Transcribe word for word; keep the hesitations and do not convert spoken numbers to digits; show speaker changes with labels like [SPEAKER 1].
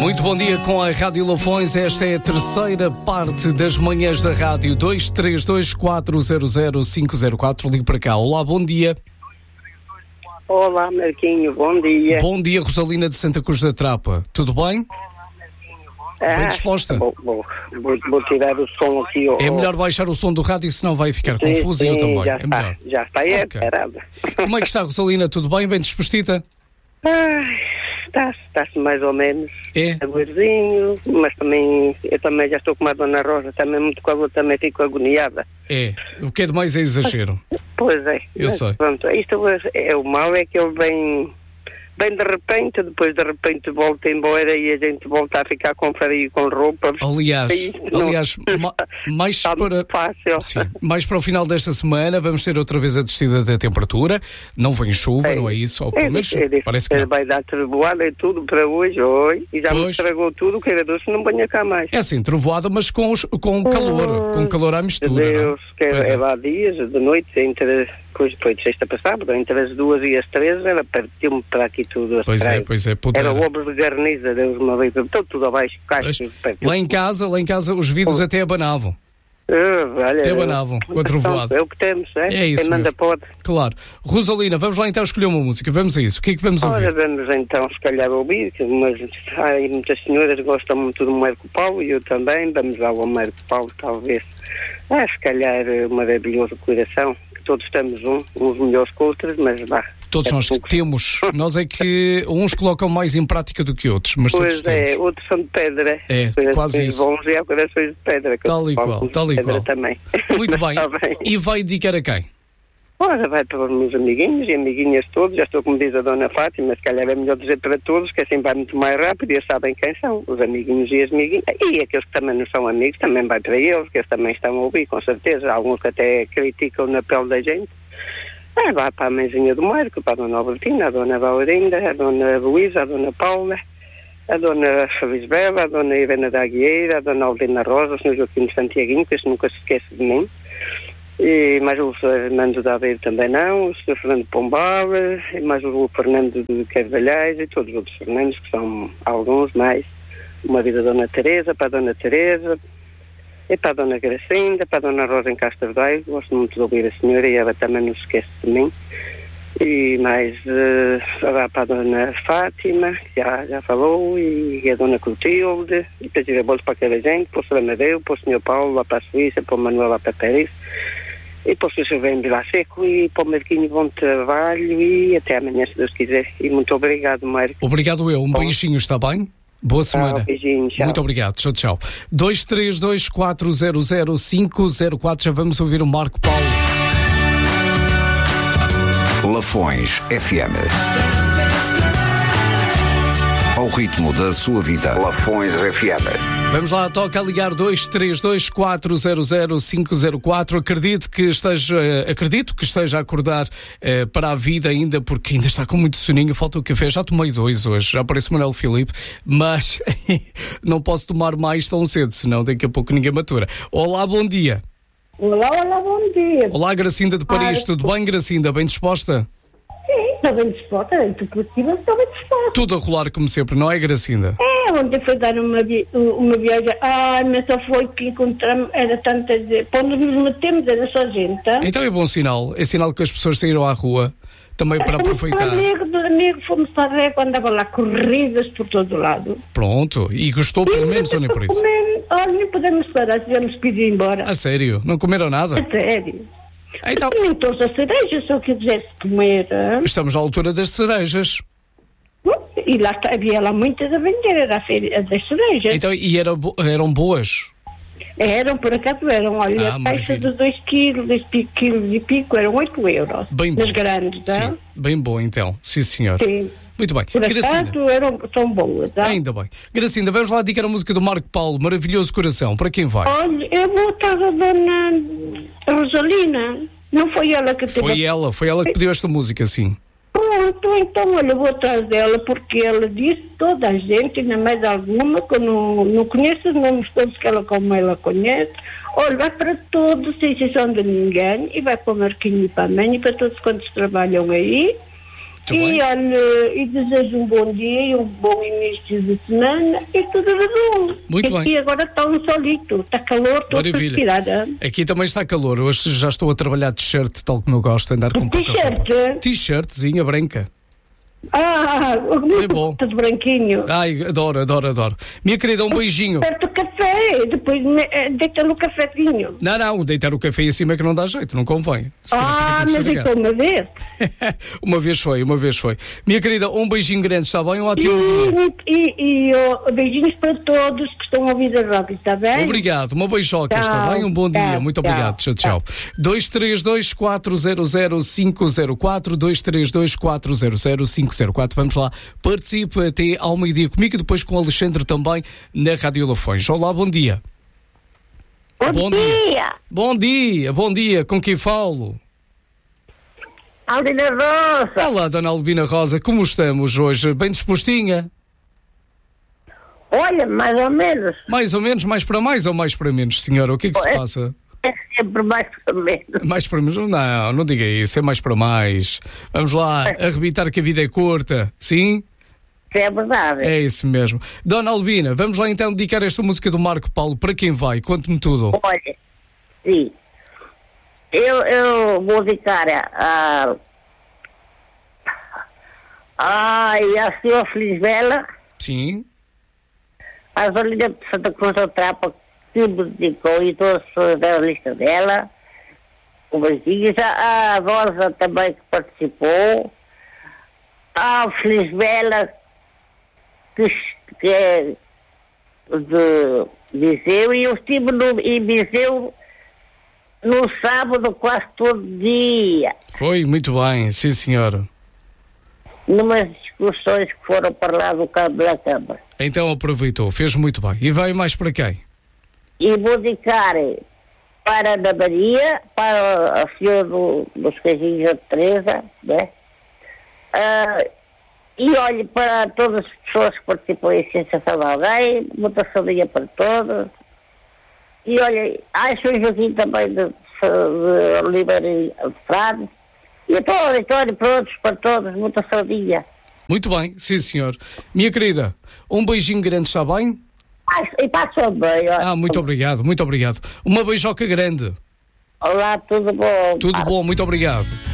[SPEAKER 1] Muito bom dia com a Rádio Lafões. Esta é a terceira parte das manhãs da rádio. Dois três dois quatro zero zero cinco zero quatro. Ligue para cá. Olá, bom dia.
[SPEAKER 2] Olá, Marquinho, bom dia.
[SPEAKER 1] Bom dia, Rosalina de Santa Cruz da Trapa. Tudo bem?
[SPEAKER 2] Ah,
[SPEAKER 1] bem disposta?
[SPEAKER 2] Vou, vou, vou, vou tirar o som aqui. Oh,
[SPEAKER 1] é melhor baixar o som do rádio, senão vai ficar
[SPEAKER 2] sim,
[SPEAKER 1] confuso
[SPEAKER 2] sim,
[SPEAKER 1] e eu também.
[SPEAKER 2] Já
[SPEAKER 1] é
[SPEAKER 2] está,
[SPEAKER 1] melhor.
[SPEAKER 2] já está, é
[SPEAKER 1] Okay.
[SPEAKER 2] parada.
[SPEAKER 1] Como é que está, Rosalina? Tudo bem? Bem dispostita?
[SPEAKER 2] Ah, está-se, está-se mais ou menos.
[SPEAKER 1] É?
[SPEAKER 2] Agorzinho, mas também, eu também já estou com a Dona Rosa, também muito calor, também fico agoniada.
[SPEAKER 1] É. O que é demais é exagero.
[SPEAKER 2] Pois é.
[SPEAKER 1] Eu
[SPEAKER 2] mas,
[SPEAKER 1] sei.
[SPEAKER 2] Pronto, isto é, é o mal, é que ele vem... Bem de repente, depois de repente volta embora e a gente volta a ficar com frio e com roupa.
[SPEAKER 1] Aliás,
[SPEAKER 2] não,
[SPEAKER 1] aliás ma, mais,
[SPEAKER 2] está
[SPEAKER 1] para,
[SPEAKER 2] fácil.
[SPEAKER 1] sim, mais para o final desta semana vamos ter outra vez a descida da temperatura. Não vem chuva,
[SPEAKER 2] é,
[SPEAKER 1] não é isso? Ou
[SPEAKER 2] é,
[SPEAKER 1] pelo menos
[SPEAKER 2] é, é,
[SPEAKER 1] parece que não.
[SPEAKER 2] vai dar trovoada e tudo para hoje, hoje e já
[SPEAKER 1] Pois.
[SPEAKER 2] me estragou tudo, que era doce, não venha cá mais.
[SPEAKER 1] É assim, trovoada, mas com, os, com calor, com calor à mistura.
[SPEAKER 2] Deus,
[SPEAKER 1] não?
[SPEAKER 2] que é,
[SPEAKER 1] Pois
[SPEAKER 2] é
[SPEAKER 1] é.
[SPEAKER 2] lá dias, de noite, entre, depois foi de sexta para sábado, entre as duas e as três, ela partiu-me para aqui tudo.
[SPEAKER 1] Pois é, pois é. Puder.
[SPEAKER 2] Era o obra de garniza, Deus me livre, estou tudo abaixo, casco.
[SPEAKER 1] Lá em casa, lá em casa os vidros até abanavam.
[SPEAKER 2] Uh, olha,
[SPEAKER 1] Até abanavam com a trovoada.
[SPEAKER 2] É o que temos, é?
[SPEAKER 1] É isso
[SPEAKER 2] Quem manda
[SPEAKER 1] mesmo.
[SPEAKER 2] pode.
[SPEAKER 1] Claro. Rosalina, vamos lá então escolher uma música. Vamos a isso. O que é que vamos
[SPEAKER 2] Ora,
[SPEAKER 1] ouvir?
[SPEAKER 2] vamos então se calhar ouvir, mas há muitas senhoras que gostam muito do Marco Paulo e eu também. Vamos lá ao Marco Paulo, talvez. Ah, se calhar um maravilhoso coração, que todos temos um, uns melhores que outros, mas vá.
[SPEAKER 1] Todos
[SPEAKER 2] é
[SPEAKER 1] nós que
[SPEAKER 2] pouco.
[SPEAKER 1] temos. Nós é que uns colocam mais em prática do que outros, mas
[SPEAKER 2] Pois
[SPEAKER 1] todos temos.
[SPEAKER 2] é, outros são de pedra.
[SPEAKER 1] É,
[SPEAKER 2] corações
[SPEAKER 1] quase isso.
[SPEAKER 2] bons e há corações de pedra. que
[SPEAKER 1] Tal
[SPEAKER 2] eu
[SPEAKER 1] e
[SPEAKER 2] falo
[SPEAKER 1] qual,
[SPEAKER 2] com
[SPEAKER 1] tal e
[SPEAKER 2] pedra
[SPEAKER 1] qual.
[SPEAKER 2] Também.
[SPEAKER 1] Muito bem.
[SPEAKER 2] Está bem.
[SPEAKER 1] E vai dedicar a quem?
[SPEAKER 2] Ora, vai para os meus amiguinhos e amiguinhas todos, já estou como diz a Dona Fátima, se calhar é melhor dizer para todos, que assim vai muito mais rápido e eles sabem quem são, os amiguinhos e as amiguinhas. E aqueles que também não são amigos, também vai para eles, que eles também estão a ouvir, com certeza. Alguns que até criticam na pele da gente. Ah, vai para a mãezinha do Marco, para a Dona Albertina, a Dona Vaurinda, a Dona Luísa, a Dona Paula, a Dona Felisbela, a Dona Irena da Aguieira, a Dona Aldina Rosa, o senhor Joaquim de Santiaguinho, que este nunca se esquece de mim. E mais o Fernando da Aveiro também não, o senhor Fernando Pombal, e mais o Fernando de Carvalhais e todos os outros Fernandos, que são alguns mais. Uma vida da Dona Teresa, para a Dona Teresa, e para a Dona Gracinda, para a Dona Rosa em Castro Daire, gosto muito de ouvir a senhora e ela também não se esquece de mim. E mais uh, para a Dona Fátima, que já, já falou, e a Dona Clotilde, e para dizer bolos para aquela gente, para o senhor Amadeu, para o senhor Paulo, lá para a Suíça, para o Manuel lá para Paris, e para o senhor Silvênio de Vila Seco, e para o Marquinho, bom trabalho, e até amanhã, se Deus quiser. E muito obrigado, Marco.
[SPEAKER 1] Obrigado eu. Um
[SPEAKER 2] Bom.
[SPEAKER 1] beijinho, está bem? Boa semana.
[SPEAKER 2] Ah, beijinho, tchau.
[SPEAKER 1] Muito obrigado. Tchau, tchau. dois três dois quatro zero zero cinco zero quatro. Já vamos ouvir o Marco Paulo.
[SPEAKER 3] Lafões F M. Ao ritmo da sua vida. Lafões F M.
[SPEAKER 1] Vamos lá, toca a ligar dois três dois quatro zero zero cinco zero quatro. Acredito que esteja, acredito que esteja a acordar eh, para a vida ainda, porque ainda está com muito soninho, falta o café. Já tomei dois hoje, já parece o Manuel Filipe, mas não posso tomar mais tão cedo, senão daqui a pouco ninguém matura. Olá, bom dia.
[SPEAKER 4] Olá, olá, bom dia.
[SPEAKER 1] Olá, Gracinda de Paris,
[SPEAKER 4] Ah,
[SPEAKER 1] tudo bem, Gracinda? Bem disposta?
[SPEAKER 4] Sim, estou bem disposta, estou positiva, estou bem disposta.
[SPEAKER 1] Tudo a rolar como sempre, não é, Gracinda?
[SPEAKER 4] É, ontem foi dar uma, vi uma viagem, ai, mas só foi que encontramos, era tanta gente, quando nos metemos era só gente, tá?
[SPEAKER 1] Então é bom sinal, é sinal que as pessoas saíram à rua, também para aproveitar.
[SPEAKER 4] Fomos para amigo, amigo, fomos para a régua, andava lá corridas por todo lado.
[SPEAKER 1] Pronto, e gostou pelo menos ou nem por isso?
[SPEAKER 4] Comer, olha, nem podemos parar, tivemos que ir embora.
[SPEAKER 1] A sério? Não comeram nada?
[SPEAKER 4] A sério.
[SPEAKER 1] Então,
[SPEAKER 4] Nem todas as cerejas, se eu quisesse comer. Hein?
[SPEAKER 1] estamos à altura das cerejas.
[SPEAKER 4] E lá está, havia lá muitas a vender, era a feira das cerejas.
[SPEAKER 1] Então, e era bo- eram boas?
[SPEAKER 4] Eram, por acaso, eram, olha,
[SPEAKER 1] Ah,
[SPEAKER 4] a caixa
[SPEAKER 1] maravilha.
[SPEAKER 4] de dois quilos, dois quilos e pico, eram oito euros.
[SPEAKER 1] Bem bom.
[SPEAKER 4] Nas grandes, tá?
[SPEAKER 1] Sim, bem bom então. Sim, senhor.
[SPEAKER 4] Sim.
[SPEAKER 1] Muito bem.
[SPEAKER 4] Por
[SPEAKER 1] Gracinda,
[SPEAKER 4] acaso, eram, são boas, tá?
[SPEAKER 1] ainda bem. Gracinda, vamos lá dedicar a música do Marco Paulo, Maravilhoso Coração. Para quem vai?
[SPEAKER 4] Olha, eu vou estar a dona Rosalina. Não foi ela que teve...
[SPEAKER 1] Foi ela, foi ela que pediu esta música, sim.
[SPEAKER 4] Pronto, então, olha, eu vou atrás dela, porque ela disse, toda a gente, ainda mais alguma, que eu não, não conheço os nomes todos que ela, como ela conhece. Olha, vai para todos, sem exceção de ninguém, e vai para o Marquinho e para a mãe, e para todos quantos trabalham aí.
[SPEAKER 1] Muito
[SPEAKER 4] e
[SPEAKER 1] bem.
[SPEAKER 4] olha, e desejo um bom dia e um bom início de semana e tudo de bom.
[SPEAKER 1] Muito
[SPEAKER 4] Aqui
[SPEAKER 1] bem.
[SPEAKER 4] agora está um solito, está calor, estou
[SPEAKER 1] Maravilha.
[SPEAKER 4] transpirada.
[SPEAKER 1] Aqui também está calor. Hoje já estou a trabalhar de t-shirt, tal como eu gosto, andar com pouca roupa.
[SPEAKER 4] T-shirt?
[SPEAKER 1] T-shirtzinha branca.
[SPEAKER 4] Ah,
[SPEAKER 1] Bem bom.
[SPEAKER 4] tudo branquinho.
[SPEAKER 1] Ai, adoro, adoro, adoro. Minha querida, um beijinho.
[SPEAKER 4] Perto do café, depois ne- eh, deita no cafezinho.
[SPEAKER 1] Não, não, deitar o café em cima é que não dá jeito, não convém. Senão
[SPEAKER 4] Ah,
[SPEAKER 1] fica
[SPEAKER 4] mas
[SPEAKER 1] tudo
[SPEAKER 4] deitou uma vez.
[SPEAKER 1] estragado. Uma vez foi, uma vez foi. Minha querida, um beijinho grande, está bem? Um ótimo dia.
[SPEAKER 4] E, e, e oh, beijinhos para todos que estão a ouvir a rádio, está bem?
[SPEAKER 1] Obrigado, uma beijoca,
[SPEAKER 4] Tchau,
[SPEAKER 1] está bem? Um bom dia,
[SPEAKER 4] tchau,
[SPEAKER 1] muito
[SPEAKER 4] tchau,
[SPEAKER 1] obrigado. Tchau, tchau.
[SPEAKER 4] tchau.
[SPEAKER 1] dois três dois, quatro zero zero, cinco zero quatro, dois três dois, quatro zero zero, cinco zero quatro. Vamos lá, participe até ao meio-dia comigo e depois com o Alexandre também na Rádio Lafões. Olá, bom dia.
[SPEAKER 4] Bom,
[SPEAKER 1] Bom
[SPEAKER 4] dia!
[SPEAKER 1] dia. Bom dia, bom dia, com quem falo?
[SPEAKER 4] Aldina Rosa!
[SPEAKER 1] Olá, Dona Albina Rosa, como estamos hoje? Bem dispostinha?
[SPEAKER 4] Olha, mais ou menos.
[SPEAKER 1] Mais ou menos, mais para mais ou mais para menos, senhora? O que é que se
[SPEAKER 4] É.
[SPEAKER 1] passa?
[SPEAKER 4] É sempre mais ou menos.
[SPEAKER 1] Mais para menos? Não, não diga isso, é mais para mais. Vamos lá, arrebitar que a vida é curta, sim?
[SPEAKER 4] É verdade.
[SPEAKER 1] É isso mesmo. Dona Albina, vamos lá então dedicar esta música do Marco Paulo. Para quem vai? Conte-me tudo.
[SPEAKER 4] Olha, sim. Eu, eu vou dedicar a. Ai, a senhora Felizbela,
[SPEAKER 1] Sim,
[SPEAKER 4] a Zolinha de Santa Cruz da Trapa, que me dedicou e todas as pessoas da lista dela. Um beijinho. A, a Rosa também que participou. A Felizbela, que, que é de Viseu, e eu estive no, em Viseu no sábado quase todo dia,
[SPEAKER 1] foi muito bem, sim senhora.
[SPEAKER 4] numas discussões que foram para lá do cabo da Câmara.
[SPEAKER 1] Então aproveitou, fez muito bem. E vai mais para quem?
[SPEAKER 4] E vou dedicar para a Ana Maria, para a senhora do, dos queijinhos da Teresa, né? Ah, e olhe para todas as pessoas que participam em Sensação de Alguém, muita saudinha para todos. E olha, acho o Joaquim também de, de Oliveira de Frade. E a todos, e todos, para outros, para todos, muita saudinha.
[SPEAKER 1] Muito bem, sim senhor. Minha querida, um beijinho grande, está bem?
[SPEAKER 4] E passou bem. Olha.
[SPEAKER 1] Ah, muito obrigado, muito obrigado. Uma beijoca grande.
[SPEAKER 4] Olá, tudo bom?
[SPEAKER 1] Tudo bom, muito obrigado.